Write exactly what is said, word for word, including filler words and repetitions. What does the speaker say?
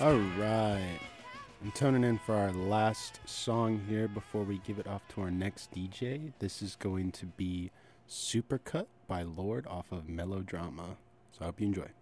All right. I'm tuning in for our last song here before we give it off to our next D J. This is going to be Supercut by Lord off of Melodrama. So I hope you enjoy.